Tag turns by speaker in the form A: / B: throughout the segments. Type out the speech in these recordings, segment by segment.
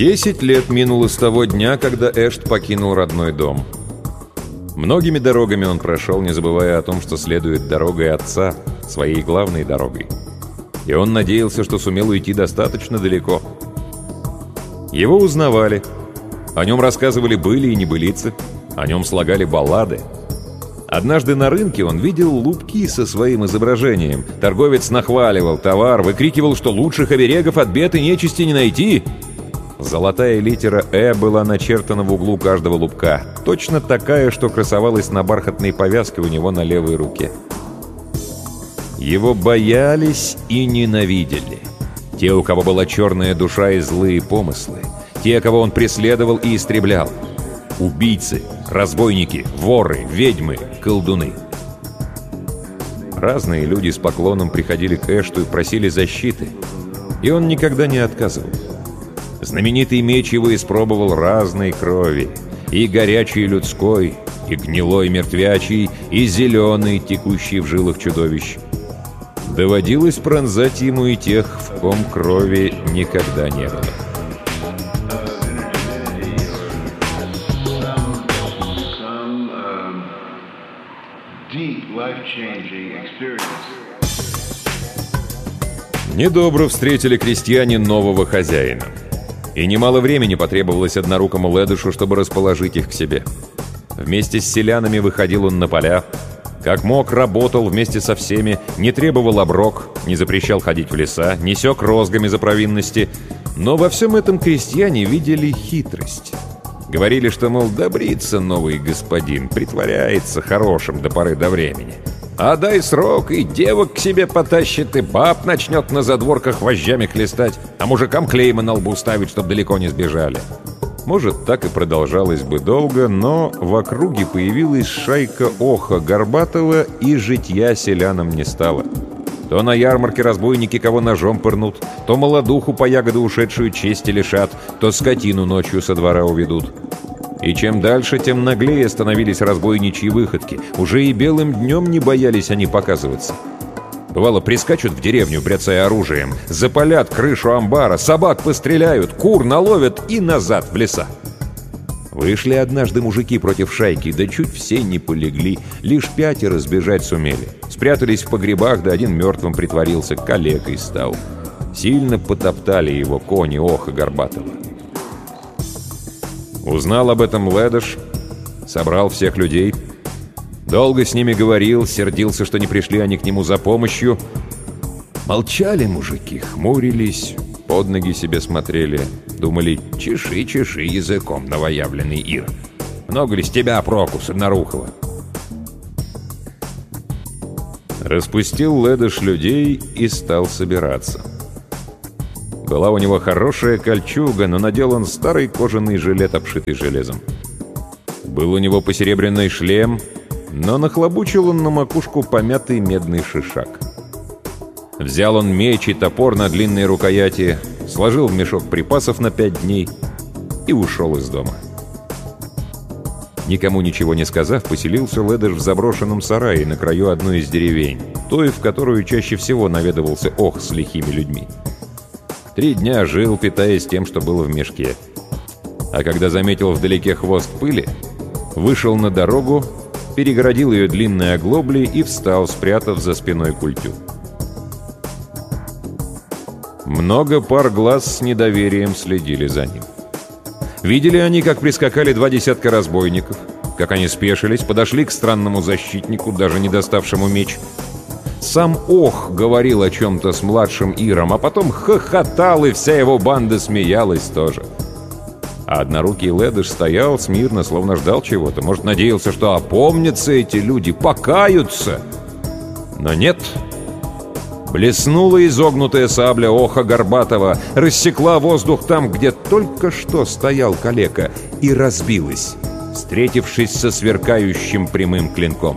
A: 10 лет минуло с того дня, когда Эшт покинул родной дом. Многими дорогами он прошел, не забывая о том, что следует дорогой отца, своей главной дорогой. И он надеялся, что сумел уйти достаточно далеко. Его узнавали. О нем рассказывали были и небылицы. О нем слагали баллады. Однажды на рынке он видел лупки со своим изображением. Торговец нахваливал товар, выкрикивал, что лучших оберегов от бед и нечисти не найти. Золотая литера «Э» была начертана в углу каждого лупка. Точно такая, что красовалась на бархатной повязке у него на левой руке. Его боялись и ненавидели. Те, у кого была черная душа и злые помыслы. Те, кого он преследовал и истреблял. Убийцы, разбойники, воры, ведьмы, колдуны. Разные люди с поклоном приходили к Эшту и просили защиты. И он никогда не отказывал. Знаменитый меч его испробовал разной крови. И горячей людской, и гнилой мертвячей, и зеленой, текущей в жилах чудовищ. Доводилось пронзать ему и тех, в ком крови никогда не было. Недобро встретили крестьяне нового хозяина. И немало времени потребовалось однорукому Ледышу, чтобы расположить их к себе. Вместе с селянами выходил он на поля. Как мог, работал вместе со всеми, не требовал оброк, не запрещал ходить в леса, не сёк розгами за провинности. Но во всем этом крестьяне видели хитрость. Говорили, что, мол, добрится новый господин, притворяется хорошим до поры до времени. А дай срок, и девок к себе потащит, и баб начнет на задворках вожжами хлестать, а мужикам клейма на лбу ставить, чтоб далеко не сбежали. Может, так и продолжалось бы долго, но в округе появилась шайка Оха Горбатова, и житья селянам не стало. То на ярмарке разбойники кого ножом пырнут, то молодуху по ягоды ушедшую чести лишат, то скотину ночью со двора уведут. И чем дальше, тем наглее становились разбойничьи выходки. Уже и белым днем не боялись они показываться. Бывало, прискачут в деревню, бряцая оружием, запалят крышу амбара, собак постреляют, кур наловят и назад в леса. Вышли однажды мужики против шайки, да чуть все не полегли, лишь 5 сбежать сумели. Спрятались в погребах, да один мертвым притворился, калекой стал. Сильно потоптали его кони Оха Горбатова. Узнал об этом Ледыш, собрал всех людей. Долго с ними говорил, сердился, что не пришли они к нему за помощью. Молчали мужики, хмурились, под ноги себе смотрели. Думали, чеши языком, новоявленный Ир. Много ли с тебя проку, Сырнорухова? Распустил Ледыш людей и стал собираться. Была у него хорошая кольчуга, но надел он старый кожаный жилет, обшитый железом. Был у него посеребряный шлем, но нахлобучил он на макушку помятый медный шишак. Взял он меч и топор на длинной рукояти, сложил в мешок припасов на 5 дней и ушел из дома. Никому ничего не сказав, поселился Ледыш в заброшенном сарае на краю одной из деревень, той, в которую чаще всего наведывался Ох с лихими людьми. 3 дня жил, питаясь тем, что было в мешке. А когда заметил вдалеке хвост пыли, вышел на дорогу, перегородил ее длинной оглоблей и встал, спрятав за спиной культю. Много пар глаз с недоверием следили за ним. Видели они, как прискакали 2 десятка разбойников, как они спешились, подошли к странному защитнику, даже не доставшему меч. Сам Ох говорил о чем-то с младшим Иром, а потом хохотал, и вся его банда смеялась тоже. А однорукий Ледыш стоял смирно, словно ждал чего-то. Может, надеялся, что опомнятся эти люди, покаются. Но нет. Блеснула изогнутая сабля Оха Горбатова, рассекла воздух там, где только что стоял калека, и разбилась, встретившись со сверкающим прямым клинком.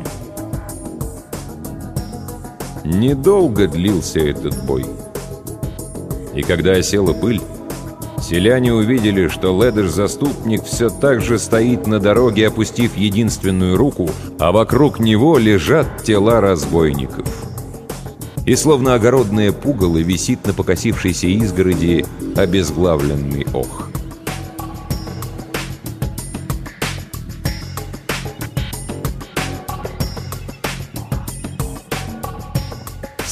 A: Недолго длился этот бой. И когда осела пыль, селяне увидели, что Ледыш-заступник все так же стоит на дороге, опустив единственную руку, а вокруг него лежат тела разбойников. И словно огородное пугало висит на покосившейся изгороди обезглавленный Ох.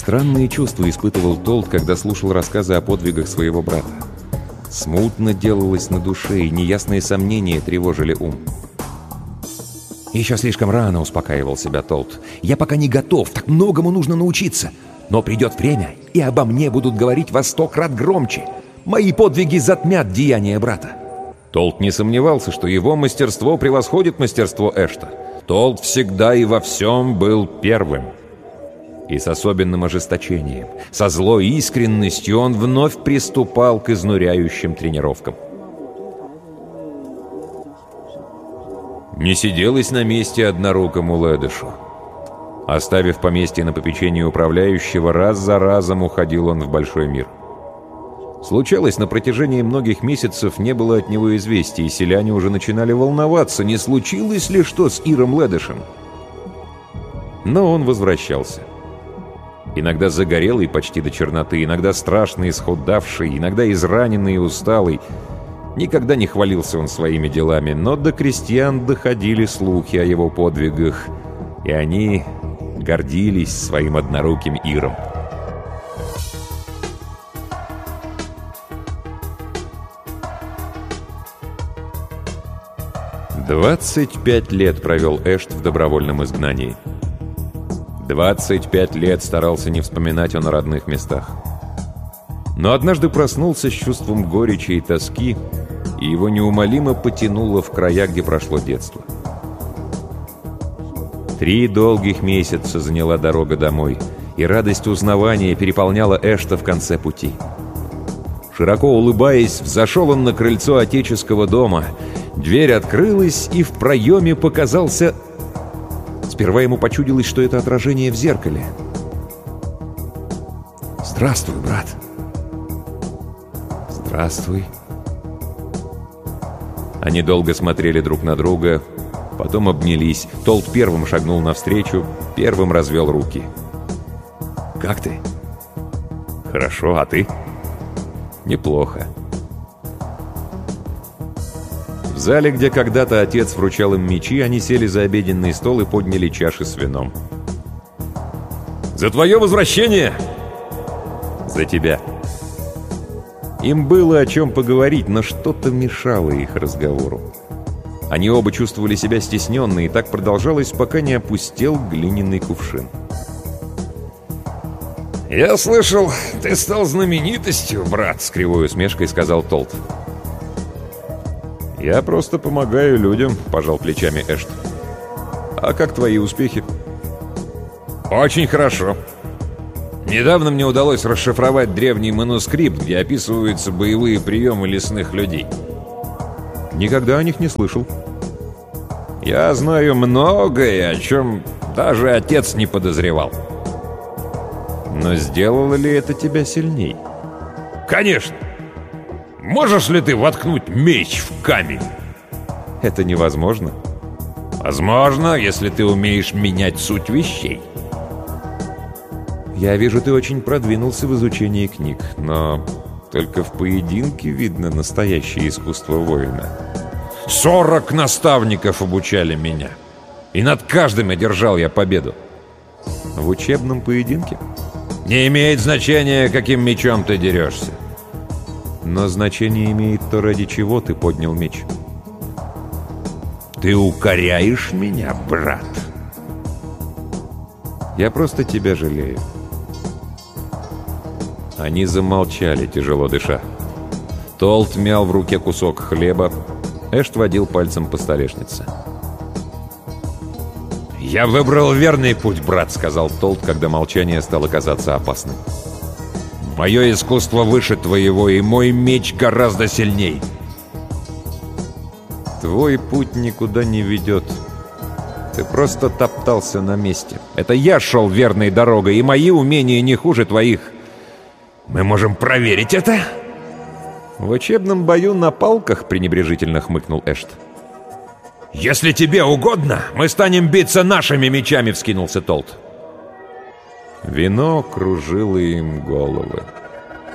A: Странные чувства испытывал Толт, когда слушал рассказы о подвигах своего брата. Смутно делалось на душе, и неясные сомнения тревожили ум.
B: «Еще слишком рано», — успокаивал себя Толт. «Я пока не готов, так многому нужно научиться. Но придет время, и обо мне будут говорить во 100 крат громче. Мои подвиги затмят деяния брата».
A: Толт не сомневался, что его мастерство превосходит мастерство Эшта. Толт всегда и во всем был первым. И с особенным ожесточением, со злой искренностью он вновь приступал к изнуряющим тренировкам. Не сиделось на месте однорукому Ледышу. Оставив поместье на попечении управляющего, раз за разом уходил он в большой мир. Случалось, на протяжении многих месяцев не было от него известий, и селяне уже начинали волноваться, не случилось ли что с Иром Ледышем. Но он возвращался. Иногда загорелый почти до черноты, иногда страшно исхудавший, иногда израненный и усталый. Никогда не хвалился он своими делами, но до крестьян доходили слухи о его подвигах, и они гордились своим одноруким Иром. «25 лет провел Эшт в добровольном изгнании. 25 лет старался не вспоминать он о родных местах. Но однажды проснулся с чувством горечи и тоски, и его неумолимо потянуло в края, где прошло детство. 3 долгих месяца заняла дорога домой, и радость узнавания переполняла Эшта в конце пути. Широко улыбаясь, взошел он на крыльцо отеческого дома. Дверь открылась, и в проеме показался... Сперва ему почудилось, что это отражение в зеркале. «Здравствуй, брат!» «Здравствуй!» Они долго смотрели друг на друга, потом обнялись. Толт первым шагнул навстречу, первым развел руки. «Как ты?» «Хорошо, а ты?» «Неплохо». В зале, где когда-то отец вручал им мечи, они сели за обеденный стол и подняли чаши с вином. «За твое возвращение!» «За тебя!» Им было о чем поговорить, но что-то мешало их разговору. Они оба чувствовали себя стесненно, и так продолжалось, пока не опустел глиняный кувшин. «Я слышал, ты стал знаменитостью, брат», — с кривой усмешкой сказал Толт. «Я просто помогаю людям», — пожал плечами Эшт. «А как твои успехи?» «Очень хорошо. Недавно мне удалось расшифровать древний манускрипт, где описываются боевые приемы лесных людей». «Никогда о них не слышал». «Я знаю многое, о чем даже отец не подозревал». «Но сделало ли это тебя сильней?» «Конечно! Можешь ли ты воткнуть меч в камень?» «Это невозможно». «Возможно, если ты умеешь менять суть вещей». «Я вижу, ты очень продвинулся в изучении книг, но только в поединке видно настоящее искусство воина». 40 наставников обучали меня, и над каждым одержал я победу». «В учебном поединке?» «Не имеет значения, каким мечом ты дерешься». «Но значение имеет то, ради чего ты поднял меч». «Ты укоряешь меня, брат?» «Я просто тебя жалею». Они замолчали, тяжело дыша. Толт мял в руке кусок хлеба, Эшт водил пальцем по столешнице. «Я выбрал верный путь, брат», — сказал Толт, когда молчание стало казаться опасным. «Мое искусство выше твоего, и мой меч гораздо сильней». «Твой путь никуда не ведет. Ты просто топтался на месте. Это я шел верной дорогой, и мои умения не хуже твоих». «Мы можем проверить это?» «В учебном бою на палках», — пренебрежительно хмыкнул Эшт. «Если тебе угодно, мы станем биться нашими мечами», — вскинулся Толт. Вино кружило им головы.